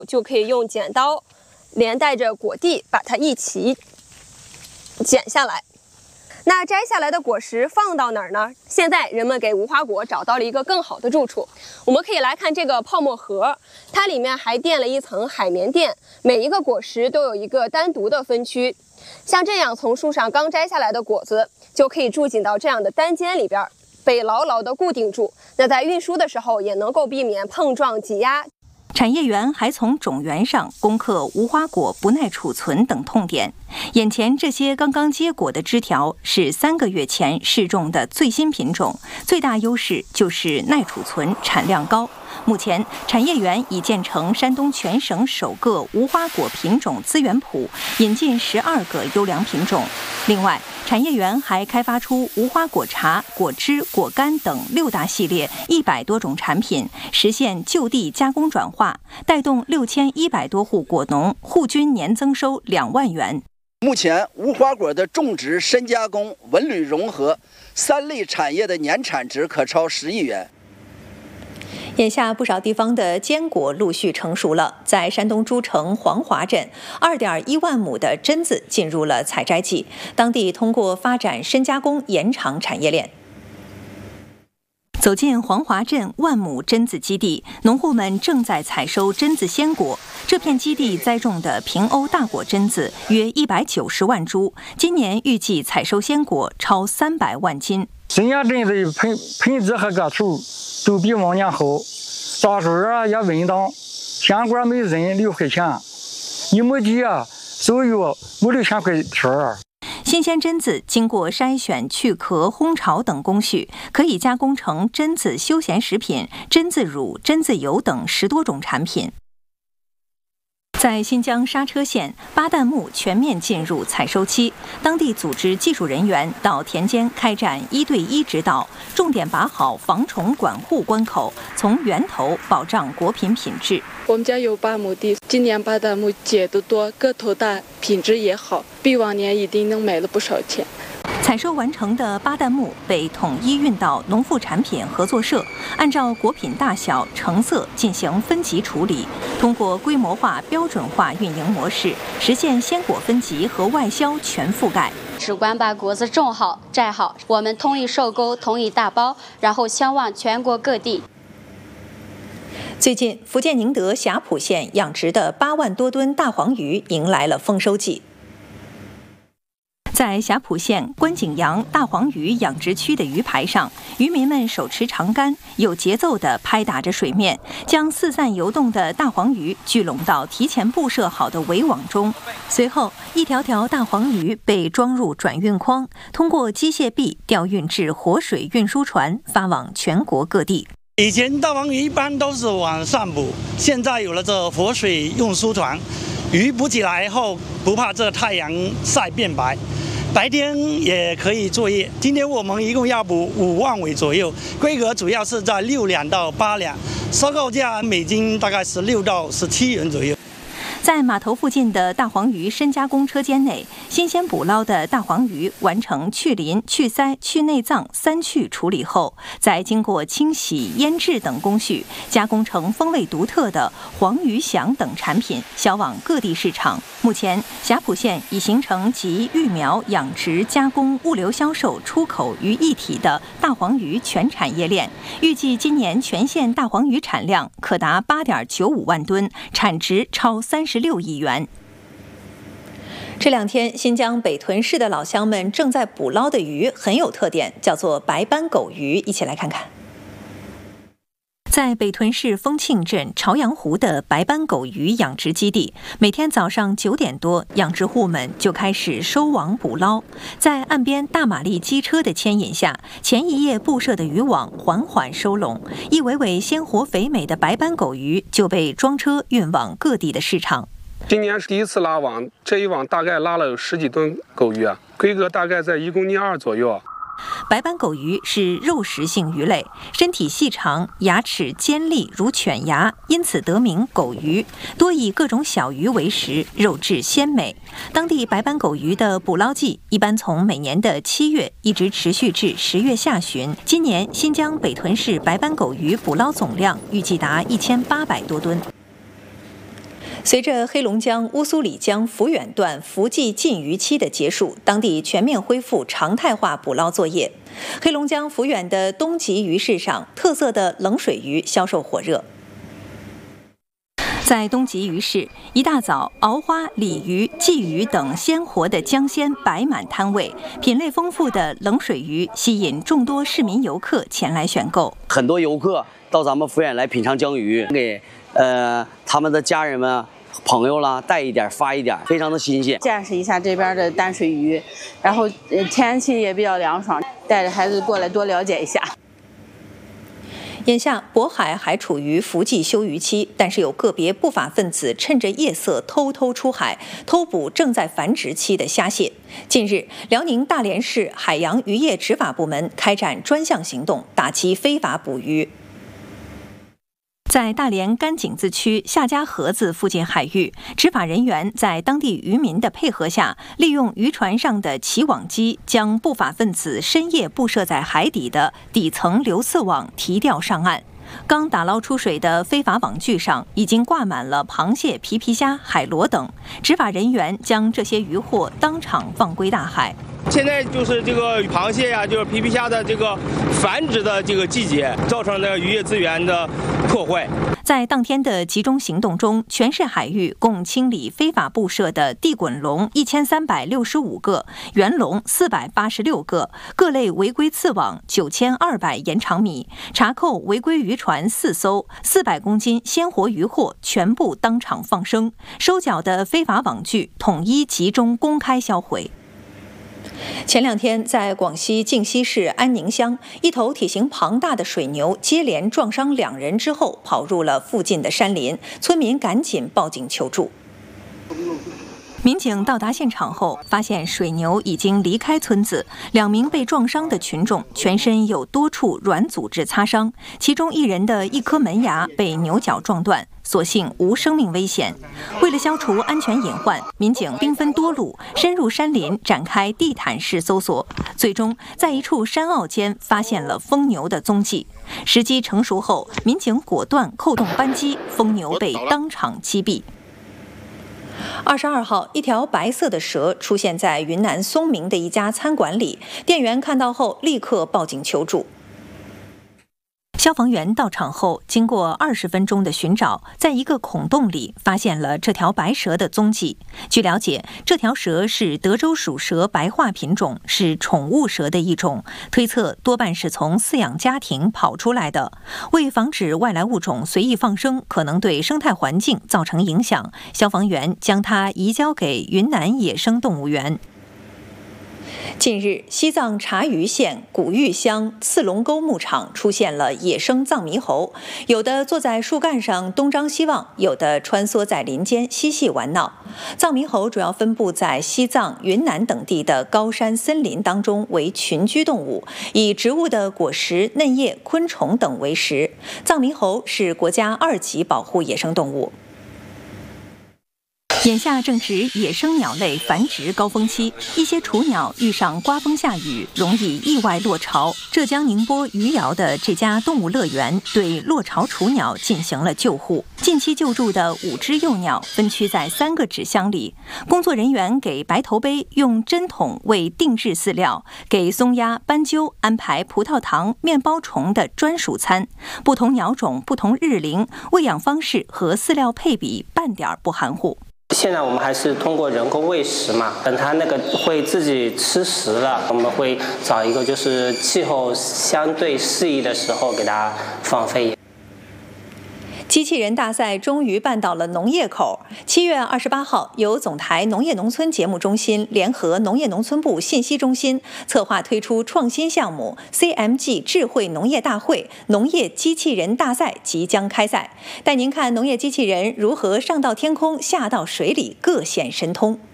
就可以用剪刀连带着果蒂把它一起剪下来。那摘下来的果实放到哪儿呢？现在人们给无花果找到了一个更好的住处。我们可以来看这个泡沫盒，它里面还垫了一层海绵垫，每一个果实都有一个单独的分区。像这样从树上刚摘下来的果子，就可以住进到这样的单间里边，被牢牢地固定住。那在运输的时候也能够避免碰撞挤压。 产业园还从种源上攻克无花果不耐储存等痛点。眼前这些刚刚结果的枝条是3个月前试种的最新品种，最大优势就是耐储存、产量高。目前，产业园已建成山东全省首个无花果品种资源铺，引进12个优良品种。另外，产业园还开发出无花果茶、果汁、果干等6大系列100多种产品，实现就地加工转化，带动6100多户果农户均年增收2万元。 目前，无花果的种植、深加工、文旅融合3类产业的年产值可超10亿元。 眼下不少地方的坚果陆续成熟了，在山东诸城黄华镇，2.1万亩的榛子进入了采摘季，当地通过发展深加工延长产业链。走进黄华镇万亩榛子基地，农户们正在采收榛子鲜果。这片基地栽种的平欧大果榛子约190万株，今年预计采收鲜果超300万斤。 今年榛子品质和个头都比往年好，大穗儿也稳当，鲜果每斤6块钱，1亩地收入5-6千块钱。 新鲜榛子经过筛选、去壳、烘炒等工序，可以加工成榛子休闲食品、榛子乳、榛子油等10多种产品。在新疆莎车县，巴旦木全面进入采收期，当地组织技术人员到田间开展1对1指导，重点把好防虫管护关口，从源头保障果品品质。 我们家有8亩地，今年巴旦木结得多，个头大，品质也好，比往年一定能卖了不少钱。 采收完成的巴旦木被统一运到农副产品合作社，按照果品大小、成色进行分级处理，通过规模化、标准化运营模式，实现鲜果分级和外销全覆盖。 只管把果子种好、摘好，我们统一收购、统一打包，然后销往全国各地。 最近，福建宁德霞浦县养殖的8万多吨大黄鱼迎来了丰收季。在霞浦县观景洋大黄鱼养殖区的鱼排上，渔民们手持长竿，有节奏地拍打着水面，将四散游动的大黄鱼聚拢到提前布设好的围网中。随后，一条条大黄鱼被装入转运筐，通过机械臂调运至活水运输船，发往全国各地。 以前大黄鱼一般都是往上捕，现在有了这活水运输船，鱼捕起来后不怕这太阳晒变白，白天也可以作业。今天我们一共要捕5万尾左右，规格主要是在6两到8两，收购价每斤大概16到17元左右。 在码头附近的大黄鱼深加工车间内，新鲜捕捞的大黄鱼完成去鳞、去鳃、去内脏3去处理后，再经过清洗、腌制等工序，加工成风味独特的黄鱼响等产品，销往各地市场。目前，霞浦县已形成集育苗、养殖、加工、物流、销售、出口于一体的大黄鱼全产业链。预计今年全县大黄鱼产量可达8.95万吨，产值超36亿元。这2天，新疆北屯市的老乡们正在捕捞的鱼很有特点，叫做白斑狗鱼，一起来看看。在北屯市丰庆镇朝阳湖的白斑狗鱼养殖基地，每天早上9点多，养殖户们就开始收网捕捞。在岸边大马力机车的牵引下，前一夜布设的渔网缓缓收拢，一尾尾鲜活肥美的白斑狗鱼就被装车运往各地的市场。 今年是第一次拉网，这一网大概拉了有10几吨狗鱼规格大概在1公斤2左右。 白斑狗鱼是肉食性鱼类，身体细长，牙齿尖利如犬牙，因此得名狗鱼。多以各种小鱼为食，肉质鲜美。当地白斑狗鱼的捕捞季一般从每年的7月一直持续至10月下旬。今年新疆北屯市白斑狗鱼捕捞总量预计达1800多吨。 随着黑龙江乌苏里江抚远段伏季禁渔期的结束，当地全面恢复常态化捕捞作业。黑龙江抚远的东极鱼市上，特色的冷水鱼销售火热。在东极鱼市，一大早，鳌花、鲤鱼、鲫鱼等鲜活的江鲜摆满摊位，品类丰富的冷水鱼吸引众多市民游客前来选购。 很多游客到咱们抚远来品尝江鱼，给他们的家人们、朋友啦带一点发一点，非常的新鲜。 见识一下这边的淡水鱼，然后天气也比较凉爽，带着孩子过来多了解一下。 眼下，渤海还处于伏季休渔期，但是有个别不法分子趁着夜色偷偷出海，偷捕正在繁殖期的虾蟹。近日，辽宁大连市海洋渔业执法部门开展专项行动，打击非法捕鱼。在大连甘井子区夏家河子附近海域，执法人员在当地渔民的配合下，利用渔船上的起网机，将不法分子深夜布设在海底的底层流刺网提钓上岸。刚打捞出水的非法网具上已经挂满了螃蟹、皮皮虾、海螺等，执法人员将这些渔获当场放归大海。 现在就是这个螃蟹呀，就是皮皮虾的这个繁殖的这个季节，造成的渔业资源的破坏。 在当天的集中行动中，全市海域共清理非法布设的地滚笼1365个，圆笼486个，各类违规刺网9200延长米，查扣违规渔船4艘，400公斤鲜活渔获全部当场放生，收缴的非法网具统一集中公开销毁。前2天，在广西靖西市安宁乡，一头体型庞大的水牛接连撞伤2人之后，跑入了附近的山林，村民赶紧报警求助。民警到达现场后，发现水牛已经离开村子，2名被撞伤的群众全身有多处软组织擦伤，其中1人的一颗门牙被牛角撞断，所幸无生命危险。为了消除安全隐患，民警兵分多路，深入山林展开地毯式搜索，最终在一处山坳间发现了疯牛的踪迹。时机成熟后，民警果断扣动扳机，疯牛被当场击毙。22号，一条白色的蛇出现在云南嵩明的一家餐馆里，店员看到后立刻报警求助。消防员到场后，经过20分钟的寻找，在一个孔洞里发现了这条白蛇的踪迹。据了解，这条蛇是德州鼠蛇白化品种，是宠物蛇的一种，推测多半是从饲养家庭跑出来的。为防止外来物种随意放生，可能对生态环境造成影响，消防员将它移交给云南野生动物园。近日，西藏察隅县古玉乡次龙沟牧场出现了野生藏猕猴，有的坐在树干上东张西望，有的穿梭在林间嬉戏玩闹。藏猕猴主要分布在西藏、云南等地的高山森林当中，为群居动物，以植物的果实、嫩叶、昆虫等为食。藏猕猴是国家2级保护野生动物。眼下正值野生鸟类繁殖高峰期，一些雏鸟遇上刮风下雨，容易意外落巢。浙江宁波余姚的这家动物乐园对落巢雏鸟进行了救护。近期救助的5只幼鸟分区在3个纸箱里，工作人员给白头杯用针筒喂定制饲料，给松鸦、斑鸠安排葡萄糖、面包虫的专属餐。不同鸟种、不同日龄，喂养方式和饲料配比半点不含糊。 现在我们还是通过人工喂食嘛，等它那个会自己吃食了，我们会找一个就是气候相对适宜的时候给它放飞。 机器人大赛终于办到了农业口。7月28号，由总台农业农村节目中心联合农业农村部信息中心策划推出创新项目 CMG 智慧农业大会农业机器人大赛即将开赛，带您看农业机器人如何上到天空、下到水里，各显神通。